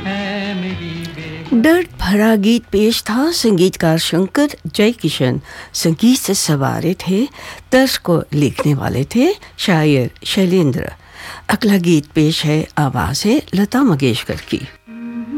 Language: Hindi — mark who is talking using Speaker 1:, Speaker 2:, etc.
Speaker 1: दर्द भरा गीत पेश था। संगीतकार शंकर जयकिशन संगीत से सवारे थे। तर्ज को लिखने वाले थे शायर शैलेंद्र। अगला गीत पेश है, आवाज़ है लता मंगेशकर की।